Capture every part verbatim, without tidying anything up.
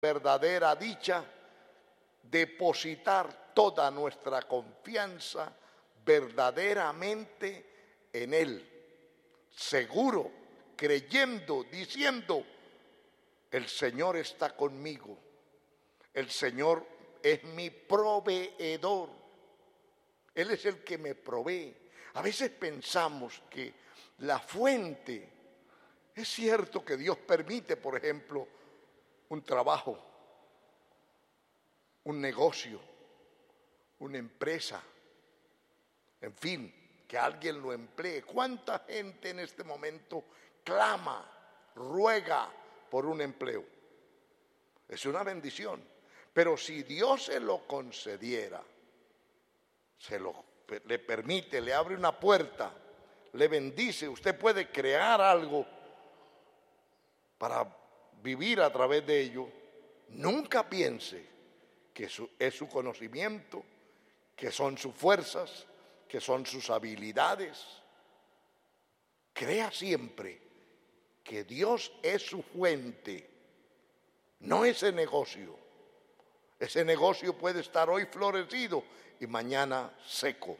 verdadera dicha, depositar toda nuestra confianza verdaderamente en Él, seguro, creyendo, diciendo: el Señor está conmigo, el Señor es mi proveedor, Él es el que me provee. A veces pensamos que la fuente, es cierto que Dios permite, por ejemplo, un trabajo, un negocio, una empresa, en fin, que alguien lo emplee. ¿Cuánta gente en este momento clama, ruega por un empleo? Es una bendición. Pero si Dios se lo concediera, se lo, le permite, le abre una puerta, le bendice, usted puede crear algo para vivir a través de ello, nunca piense que su, es su conocimiento, que son sus fuerzas, que son sus habilidades. Crea siempre que Dios es su fuente, no ese negocio. Ese negocio puede estar hoy florecido y mañana seco.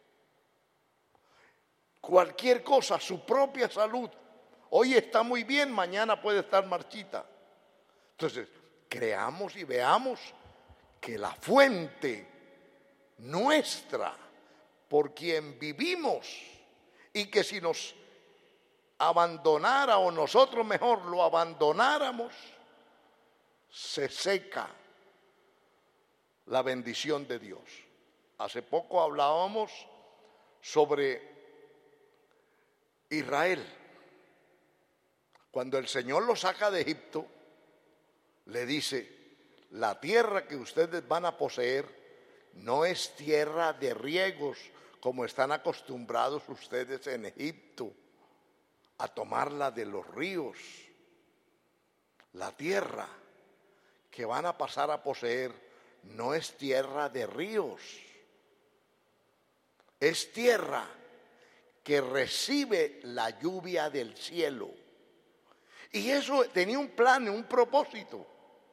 Cualquier cosa, su propia salud, hoy está muy bien, mañana puede estar marchita. Entonces, creamos y veamos que la fuente nuestra, por quien vivimos, y que si nos abandonara, o nosotros mejor lo abandonáramos, se seca la bendición de Dios. Hace poco hablábamos sobre Israel. Cuando el Señor lo saca de Egipto, le dice: la tierra que ustedes van a poseer no es tierra de riegos como están acostumbrados ustedes en Egipto a tomarla de los ríos. La tierra que van a pasar a poseer no es tierra de ríos, es tierra que recibe la lluvia del cielo. Y eso tenía un plan, un propósito.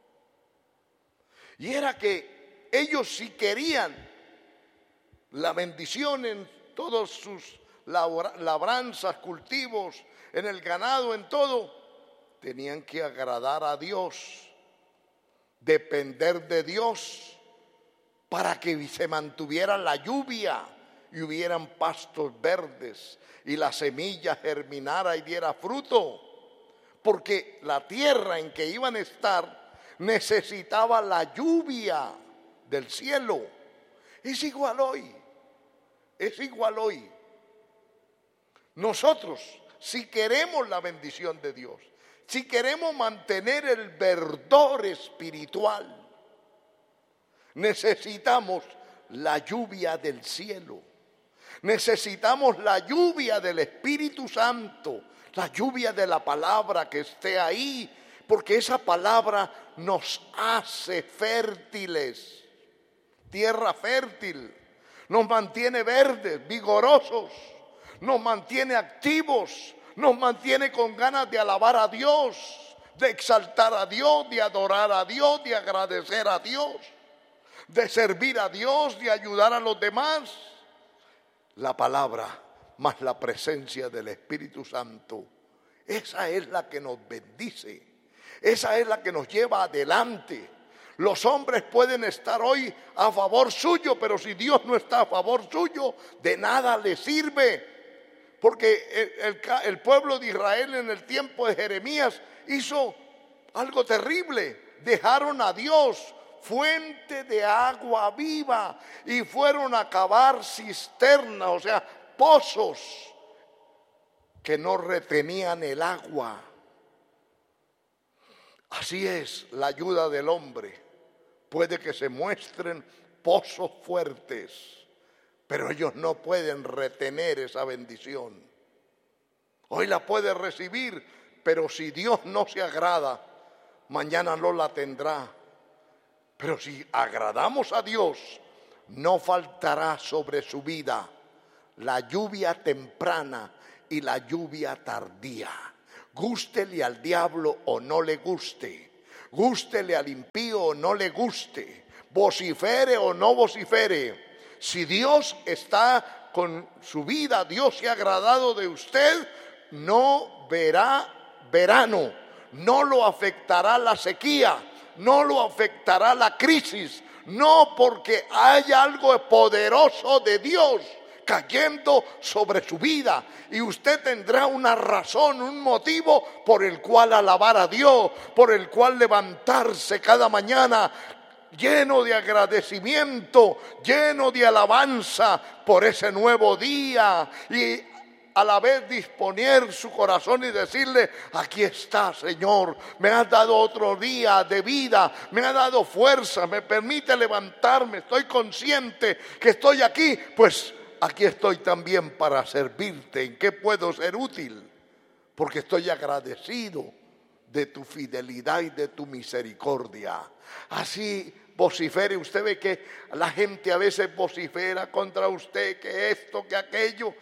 Y era que ellos, si querían la bendición en todos sus labranzas, cultivos, en el ganado, en todo, tenían que agradar a Dios, depender de Dios, para que se mantuviera la lluvia y hubieran pastos verdes y la semilla germinara y diera fruto, porque la tierra en que iban a estar necesitaba la lluvia del cielo. Es igual hoy, es igual hoy. Nosotros, si queremos la bendición de Dios, si queremos mantener el verdor espiritual, necesitamos la lluvia del cielo. Necesitamos la lluvia del Espíritu Santo, la lluvia de la palabra que esté ahí, porque esa palabra nos hace fértiles, tierra fértil, nos mantiene verdes, vigorosos, nos mantiene activos, nos mantiene con ganas de alabar a Dios, de exaltar a Dios, de adorar a Dios, de agradecer a Dios, de servir a Dios, de ayudar a los demás. La palabra más la presencia del Espíritu Santo, esa es la que nos bendice, esa es la que nos lleva adelante. Los hombres pueden estar hoy a favor suyo, pero si Dios no está a favor suyo, de nada le sirve. Porque el, el, el pueblo de Israel en el tiempo de Jeremías hizo algo terrible. Dejaron a Dios, fuente de agua viva, y fueron a cavar cisternas, o sea, pozos que no retenían el agua. Así es la ayuda del hombre. Puede que se muestren pozos fuertes, pero ellos no pueden retener esa bendición. Hoy la puede recibir, pero si Dios no se agrada, mañana no la tendrá. Pero si agradamos a Dios, no faltará sobre su vida la lluvia temprana y la lluvia tardía. Gústele al diablo o no le guste, Gústele al impío o no le guste, vocifere o no vocifere. Si Dios está con su vida, Dios se ha agradado de usted, no verá verano, no lo afectará la sequía, no lo afectará la crisis, no, porque hay algo poderoso de Dios cayendo sobre su vida, y usted tendrá una razón, un motivo por el cual alabar a Dios, por el cual levantarse cada mañana lleno de agradecimiento, lleno de alabanza por ese nuevo día, y a la vez disponer su corazón y decirle: aquí está, Señor, me has dado otro día de vida, me has dado fuerza, me permite levantarme, estoy consciente que estoy aquí, pues aquí estoy también para servirte. ¿En qué puedo ser útil? Porque estoy agradecido de tu fidelidad y de tu misericordia. Así vocifere. Usted ve que la gente a veces vocifera contra usted, que esto, que aquello.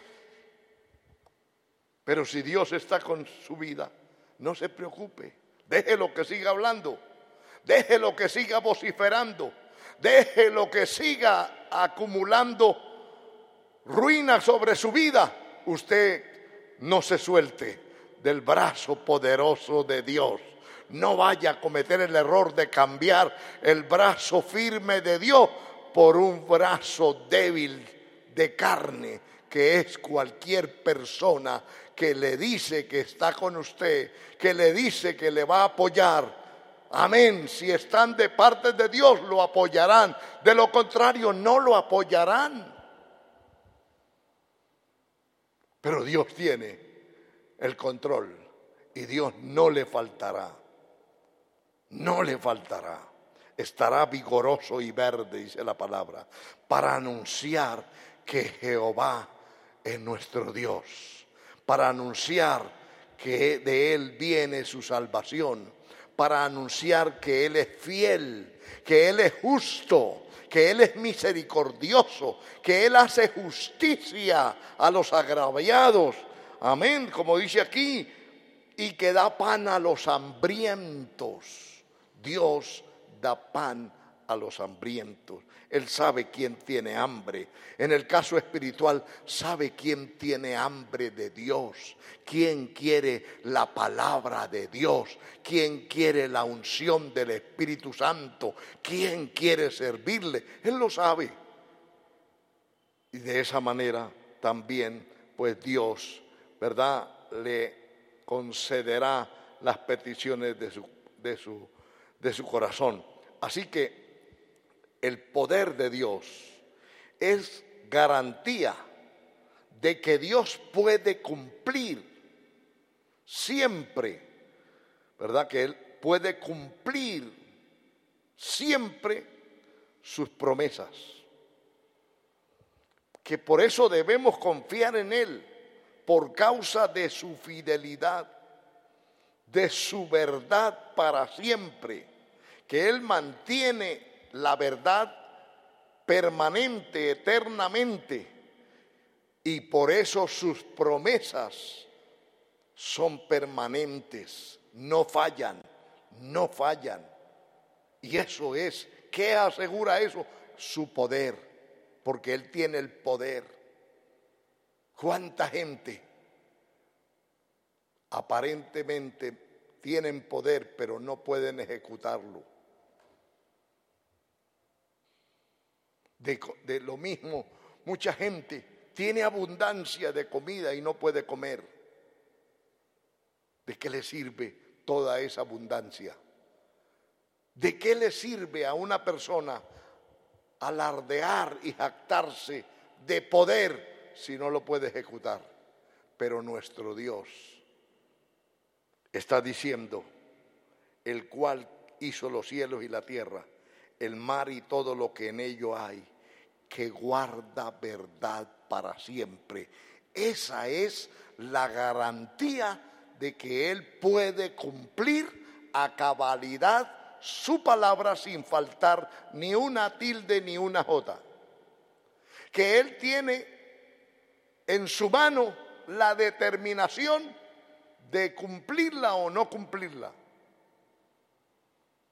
Pero si Dios está con su vida, no se preocupe. Déjelo que siga hablando, déjelo que siga vociferando, déjelo que siga acumulando ruina sobre su vida. Usted no se suelte del brazo poderoso de Dios. No vaya a cometer el error de cambiar el brazo firme de Dios por un brazo débil de carne, que es cualquier persona que le dice que está con usted, que le dice que le va a apoyar. Amén. Si están de parte de Dios, lo apoyarán. De lo contrario, no lo apoyarán. Pero Dios tiene el control y Dios no le faltará. No le faltará. Estará vigoroso y verde, dice la palabra, para anunciar que Jehová es nuestro Dios, para anunciar que de Él viene su salvación, para anunciar que Él es fiel, que Él es justo, que Él es misericordioso, que Él hace justicia a los agraviados. Amén, como dice aquí, y que da pan a los hambrientos. Dios da pan a los hambrientos. Él sabe quién tiene hambre. En el caso espiritual, sabe quién tiene hambre de Dios, quién quiere la palabra de Dios, quién quiere la unción del Espíritu Santo, quién quiere servirle. Él lo sabe. Y de esa manera también, pues Dios, ¿verdad?, le concederá las peticiones de su, de su, de su corazón. Así que el poder de Dios es garantía de que Dios puede cumplir siempre, ¿verdad? Que Él puede cumplir siempre sus promesas. Que por eso debemos confiar en Él, por causa de su fidelidad, de su verdad para siempre, que Él mantiene la verdad permanente, eternamente, y por eso sus promesas son permanentes, no fallan, no fallan. Y eso es, ¿qué asegura eso? Su poder, porque Él tiene el poder. ¿Cuánta gente aparentemente tienen poder, pero no pueden ejecutarlo? De, de lo mismo, mucha gente tiene abundancia de comida y no puede comer. ¿De qué le sirve toda esa abundancia? ¿De qué le sirve a una persona alardear y jactarse de poder si no lo puede ejecutar? Pero nuestro Dios está diciendo: el cual hizo los cielos y la tierra, el mar y todo lo que en ello hay, que guarda verdad para siempre. Esa es la garantía de que Él puede cumplir a cabalidad su palabra sin faltar ni una tilde ni una jota. Que Él tiene en su mano la determinación de cumplirla o no cumplirla.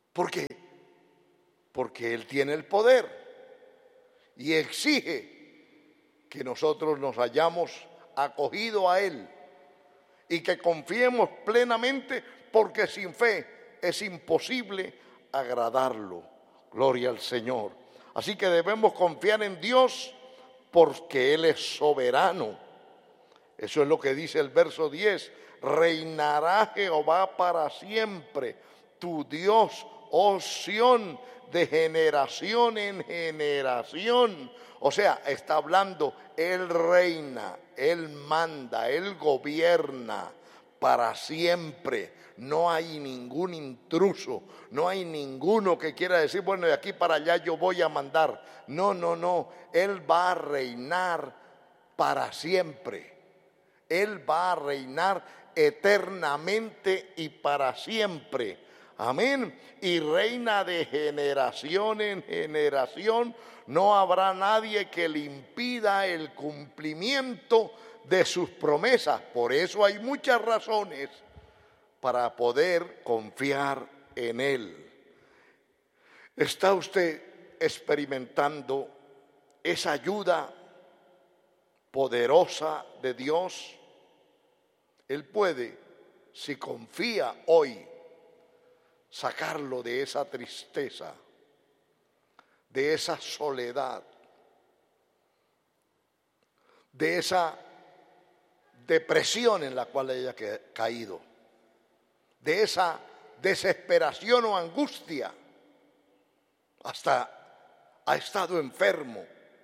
¿Por qué? Porque Él tiene el poder y exige que nosotros nos hayamos acogido a Él y que confiemos plenamente, porque sin fe es imposible agradarlo. Gloria al Señor. Así que debemos confiar en Dios porque Él es soberano. Eso es lo que dice el verso diez. Reinará Jehová para siempre, tu Dios, oh Sión, de generación en generación. O sea, está hablando, Él reina, Él manda, Él gobierna para siempre. No hay ningún intruso, no hay ninguno que quiera decir, bueno, de aquí para allá yo voy a mandar. No, no, no, Él va a reinar para siempre. Él va a reinar eternamente y para siempre. Amén. Y reina de generación en generación. No habrá nadie que le impida el cumplimiento de sus promesas. Por eso hay muchas razones para poder confiar en Él. ¿Está usted experimentando esa ayuda poderosa de Dios? Él puede, si confía hoy, sacarlo de esa tristeza, de esa soledad, de esa depresión en la cual haya caído, de esa desesperación o angustia, hasta ha estado enfermo,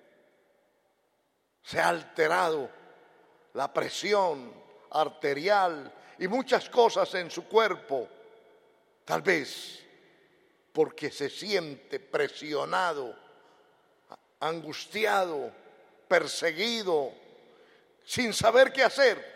se ha alterado la presión arterial y muchas cosas en su cuerpo, tal vez porque se siente presionado, angustiado, perseguido, sin saber qué hacer.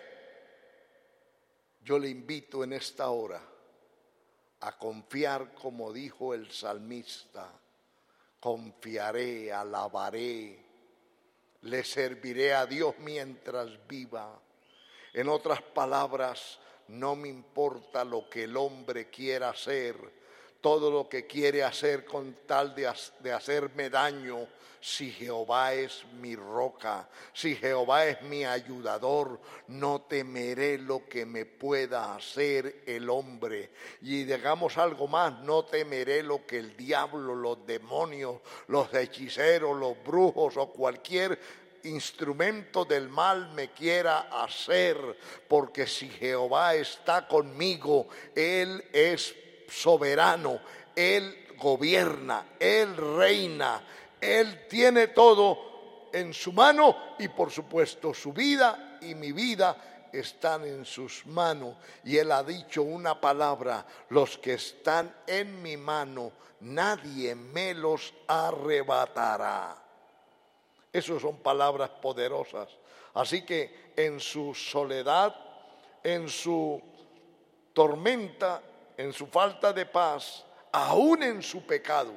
Yo le invito en esta hora a confiar, como dijo el salmista: confiaré, alabaré, le serviré a Dios mientras viva. En otras palabras, no me importa lo que el hombre quiera hacer, todo lo que quiere hacer con tal de, de hacerme daño. Si Jehová es mi roca, si Jehová es mi ayudador, no temeré lo que me pueda hacer el hombre. Y digamos algo más, no temeré lo que el diablo, los demonios, los hechiceros, los brujos o cualquier instrumento del mal me quiera hacer, porque si Jehová está conmigo, Él es soberano, Él gobierna, Él reina, Él tiene todo en su mano y por supuesto su vida y mi vida están en sus manos. Y Él ha dicho una palabra: los que están en mi mano, nadie me los arrebatará. Esas son palabras poderosas. Así que en su soledad, en su tormenta, en su falta de paz, aún en su pecado,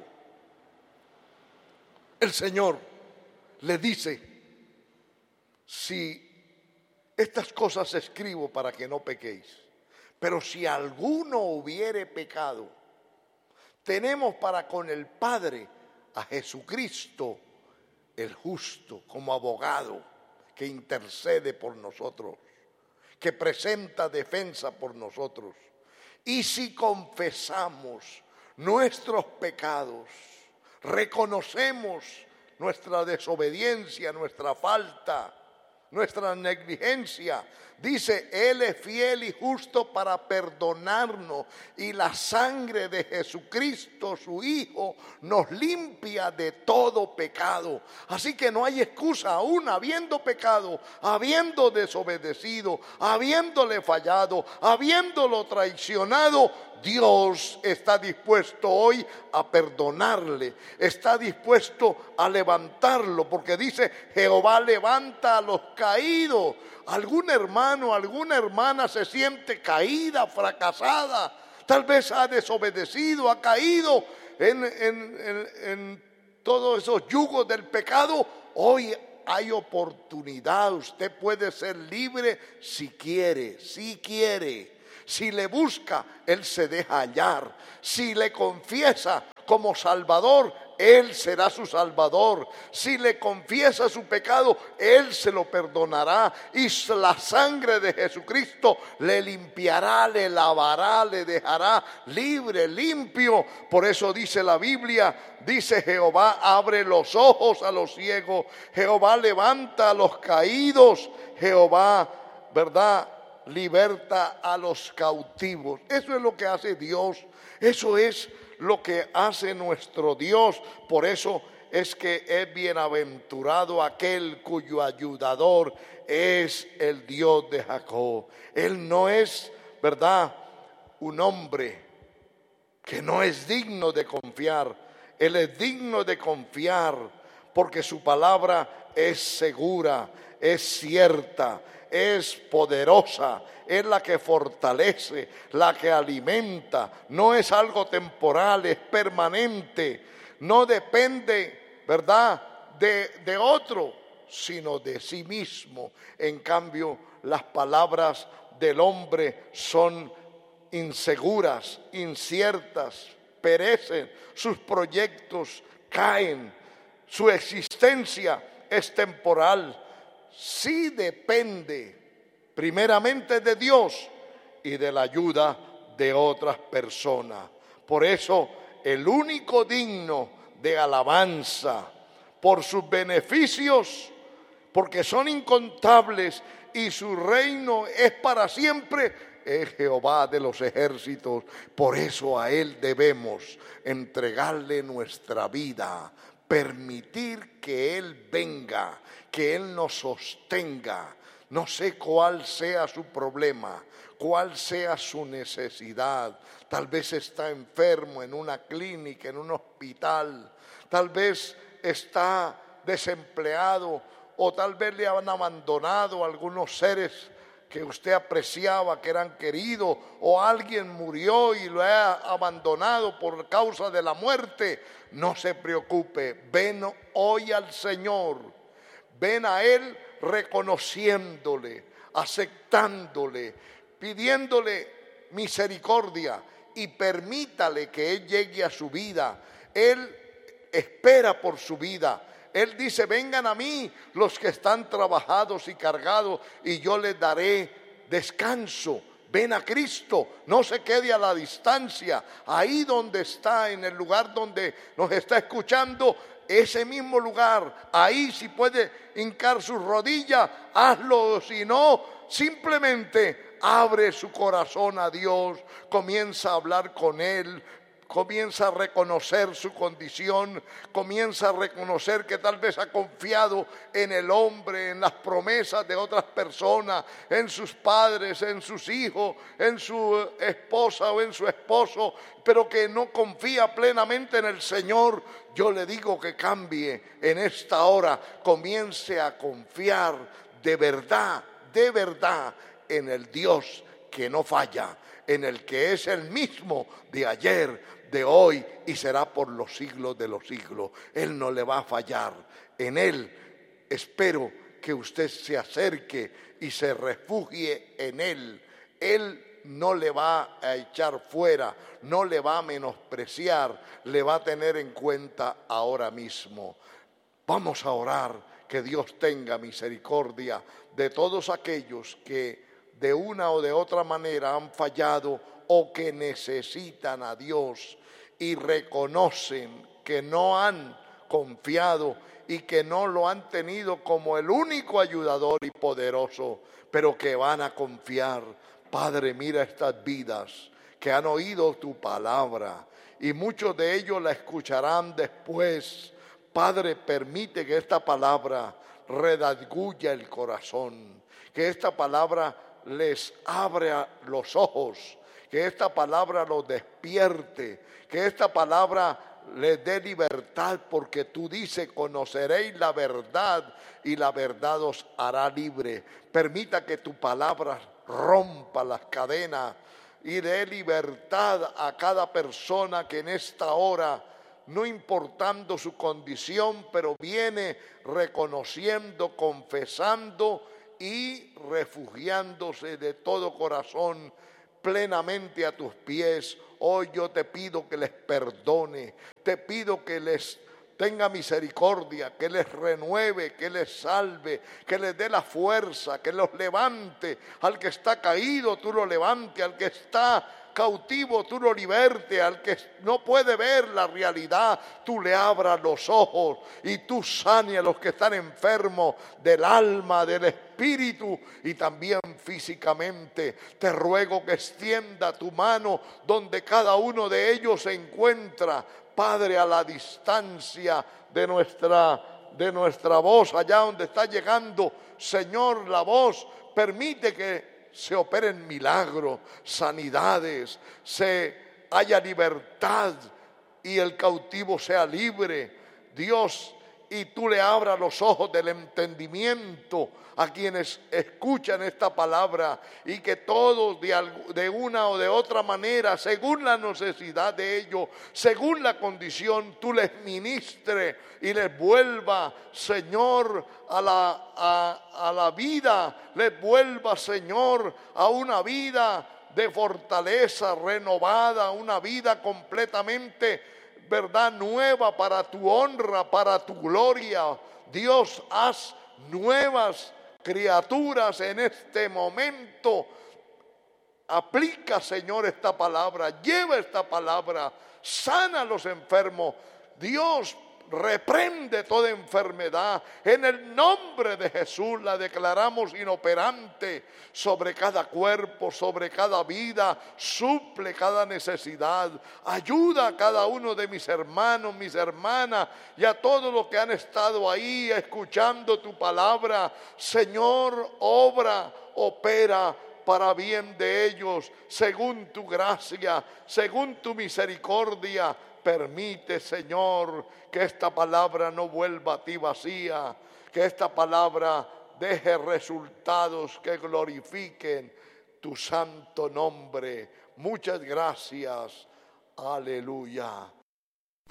el Señor le dice: si estas cosas escribo para que no pequéis, pero si alguno hubiere pecado, tenemos para con el Padre a Jesucristo el justo, como abogado que intercede por nosotros, que presenta defensa por nosotros. Y si confesamos nuestros pecados, reconocemos nuestra desobediencia, nuestra falta, nuestra negligencia, dice: Él es fiel y justo para perdonarnos, y la sangre de Jesucristo, su Hijo, nos limpia de todo pecado. Así que no hay excusa, aún habiendo pecado, habiendo desobedecido, habiéndole fallado, habiéndolo traicionado, Dios está dispuesto hoy a perdonarle, está dispuesto a levantarlo, porque dice: Jehová levanta a los caídos. Algún hermano, alguna hermana se siente caída, fracasada, tal vez ha desobedecido, ha caído en, en, en, en todos esos yugos del pecado. Hoy hay oportunidad, usted puede ser libre si quiere, si quiere. Si le busca, Él se deja hallar. Si le confiesa como Salvador, Él será su Salvador. Si le confiesa su pecado, Él se lo perdonará. Y la sangre de Jesucristo le limpiará, le lavará, le dejará libre, limpio. Por eso dice la Biblia, dice Jehová abre los ojos a los ciegos. Jehová levanta a los caídos. Jehová, ¿verdad?, liberta a los cautivos. Eso es lo que hace Dios. Eso es lo que hace nuestro Dios. Por eso es que es bienaventurado aquel cuyo ayudador es el Dios de Jacob. Él no es, ¿verdad?, un hombre que no es digno de confiar. Él es digno de confiar porque su palabra es segura, es cierta, es poderosa, es la que fortalece, la que alimenta. No es algo temporal, es permanente. No depende, ¿verdad?, de, de otro, sino de sí mismo. En cambio, las palabras del hombre son inseguras, inciertas, perecen, sus proyectos caen, su existencia es temporal. Sí depende primeramente de Dios y de la ayuda de otras personas. Por eso el único digno de alabanza por sus beneficios, porque son incontables y su reino es para siempre, es Jehová de los ejércitos. Por eso a Él debemos entregarle nuestra vida, permitir que Él venga, que Él nos sostenga. No sé cuál sea su problema, cuál sea su necesidad. Tal vez está enfermo en una clínica, en un hospital. Tal vez está desempleado o tal vez le han abandonado algunos seres que usted apreciaba, que eran queridos, o alguien murió y lo ha abandonado por causa de la muerte. No se preocupe, ven hoy al Señor, ven a Él reconociéndole, aceptándole, pidiéndole misericordia y permítale que Él llegue a su vida. Él espera por su vida. Él dice, vengan a mí los que están trabajados y cargados y yo les daré descanso. Ven a Cristo, no se quede a la distancia. Ahí donde está, en el lugar donde nos está escuchando, ese mismo lugar, ahí si puede hincar sus rodillas, hazlo. Si no, simplemente abre su corazón a Dios, comienza a hablar con Él, comienza a reconocer su condición, comienza a reconocer que tal vez ha confiado en el hombre, en las promesas de otras personas, en sus padres, en sus hijos, en su esposa o en su esposo, pero que no confía plenamente en el Señor. Yo le digo que cambie en esta hora, comience a confiar de verdad, de verdad en el Dios que no falla, en el que es el mismo de ayer, de hoy y será por los siglos de los siglos. Él no le va a fallar. En Él espero que usted se acerque y se refugie en Él. Él no le va a echar fuera, no le va a menospreciar, le va a tener en cuenta ahora mismo. Vamos a orar que Dios tenga misericordia de todos aquellos que de una o de otra manera han fallado o que necesitan a Dios y reconocen que no han confiado y que no lo han tenido como el único ayudador y poderoso, pero que van a confiar. Padre, mira estas vidas que han oído tu palabra y muchos de ellos la escucharán después. Padre, permite que esta palabra redarguya el corazón, que esta palabra les abra los ojos, que esta palabra los despierte, que esta palabra les dé libertad, porque tú dices, conoceréis la verdad y la verdad os hará libre. Permita que tu palabra rompa las cadenas y dé libertad a cada persona que en esta hora, no importando su condición, pero viene reconociendo, confesando y refugiándose de todo corazón plenamente a tus pies. Hoy yo te pido que les perdone, te pido que les tenga misericordia, que les renueve, que les salve, que les dé la fuerza, que los levante. Al que está caído, tú lo levante. Al que está cautivo, tú lo liberte. Al que no puede ver la realidad, tú le abras los ojos y tú sane a los que están enfermos del alma, del espíritu y también físicamente. Te ruego que extienda tu mano donde cada uno de ellos se encuentra, Padre, a la distancia de nuestra, de nuestra voz, allá donde está llegando, Señor, la voz. Permite que se operen milagros, sanidades, se haya libertad y el cautivo sea libre, Dios, y tú le abras los ojos del entendimiento a quienes escuchan esta palabra, y que todos de, de una o de otra manera, según la necesidad de ellos, según la condición, tú les ministres y les vuelva, Señor, a la, a, a la vida, les vuelva, Señor, a una vida de fortaleza renovada, una vida completamente, verdad, nueva para tu honra, para tu gloria. Dios, haz nuevas criaturas en este momento. Aplica, Señor, esta palabra, lleva esta palabra, sana a los enfermos. Dios, reprende toda enfermedad. En el nombre de Jesús la declaramos inoperante sobre cada cuerpo, sobre cada vida. Suple cada necesidad. Ayuda a cada uno de mis hermanos, mis hermanas y a todos los que han estado ahí escuchando tu palabra. Señor, obra, opera para bien de ellos, según tu gracia, según tu misericordia. Permite, Señor, que esta palabra no vuelva a ti vacía, que esta palabra deje resultados que glorifiquen tu santo nombre. Muchas gracias. Aleluya.